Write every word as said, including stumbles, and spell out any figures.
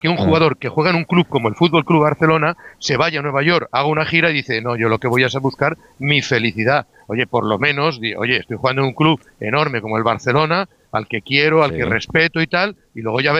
que un jugador que juega en un club como el Fútbol Club Barcelona se vaya a Nueva York, haga una gira y dice, no, yo lo que voy a es a buscar mi felicidad. Oye, por lo menos, di, oye, estoy jugando en un club enorme como el Barcelona, al que quiero, al que Sí. respeto y tal, y luego ya